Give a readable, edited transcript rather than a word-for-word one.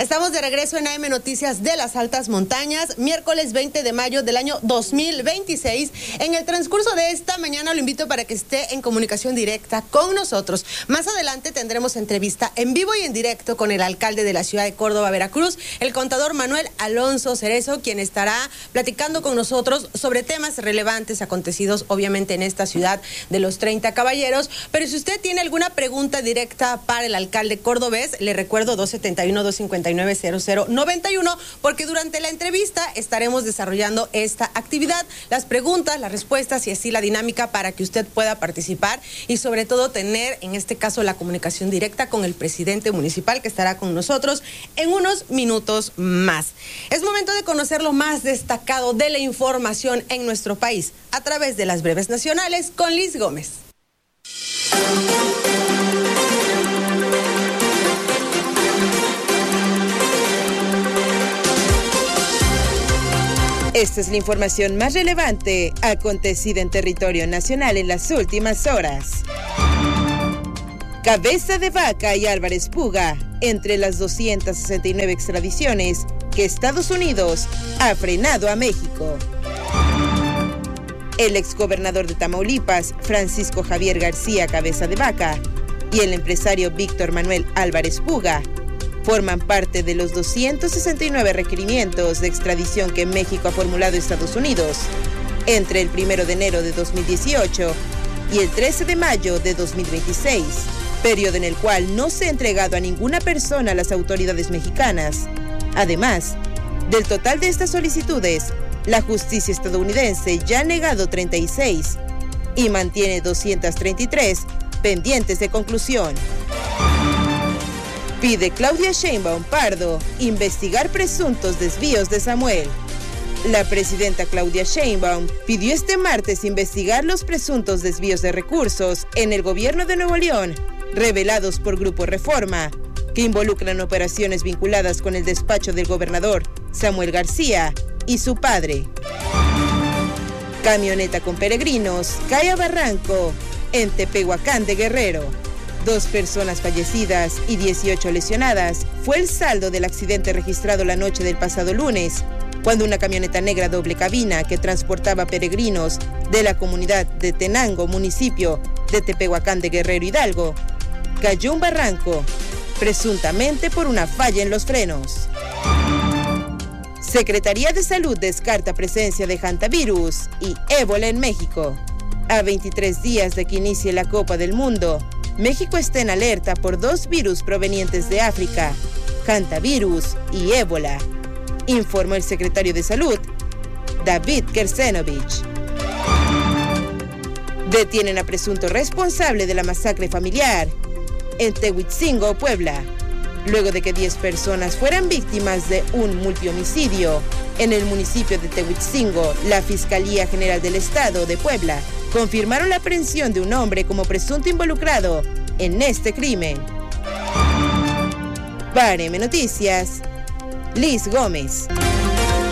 Estamos de regreso en AM Noticias de las Altas Montañas, miércoles 20 de mayo del año 2026. En el transcurso de esta mañana lo invito para que esté en comunicación directa con nosotros. Más adelante tendremos entrevista en vivo y en directo con el alcalde de la ciudad de Córdoba, Veracruz, el contador Manuel Alonso Cerezo, quien estará platicando con nosotros sobre temas relevantes acontecidos obviamente en esta ciudad de los 30 caballeros. Pero si usted tiene alguna pregunta directa para el alcalde cordobés, le recuerdo 271-259-0091, porque durante la entrevista estaremos desarrollando esta actividad, las preguntas, las respuestas y así la dinámica para que usted pueda participar y sobre todo tener en este caso la comunicación directa con el presidente municipal que estará con nosotros en unos minutos más. Es momento de conocer lo más destacado de la información en nuestro país a través de las breves nacionales con Liz Gómez. Esta es la información más relevante acontecida en territorio nacional en las últimas horas. Cabeza de Vaca y Álvarez Puga, entre las 269 extradiciones que Estados Unidos ha frenado a México. El exgobernador de Tamaulipas, Francisco Javier García Cabeza de Vaca, y el empresario Víctor Manuel Álvarez Puga forman parte de los 269 requerimientos de extradición que México ha formulado a Estados Unidos entre el 1 de enero de 2018 y el 13 de mayo de 2026, periodo en el cual no se ha entregado a ninguna persona a las autoridades mexicanas. Además, del total de estas solicitudes, la justicia estadounidense ya ha negado 36 y mantiene 233 pendientes de conclusión. Pide Claudia Sheinbaum Pardo investigar presuntos desvíos de Samuel. La presidenta Claudia Sheinbaum pidió este martes investigar los presuntos desvíos de recursos en el gobierno de Nuevo León, revelados por Grupo Reforma, que involucran operaciones vinculadas con el despacho del gobernador Samuel García y su padre. Camioneta con peregrinos cae a barranco en Tepehuacán de Guerrero. 2 personas fallecidas y 18 lesionadas fue el saldo del accidente registrado la noche del pasado lunes, cuando una camioneta negra doble cabina que transportaba peregrinos de la comunidad de Tenango, municipio de Tepehuacán de Guerrero, Hidalgo, cayó un barranco, presuntamente por una falla en los frenos. Secretaría de Salud descarta presencia de hantavirus y ébola en México. A 23 días de que inicie la Copa del Mundo, México está en alerta por 2 virus provenientes de África, hantavirus y ébola, informó el secretario de Salud, David Kersenovich. Detienen a presunto responsable de la masacre familiar en Tehuitzingo, Puebla, luego de que 10 personas fueran víctimas de un multihomicidio en el municipio de Tehuitzingo. La Fiscalía General del Estado de Puebla confirmaron la aprehensión de un hombre como presunto involucrado en este crimen. Para AM Noticias, Liz Gómez.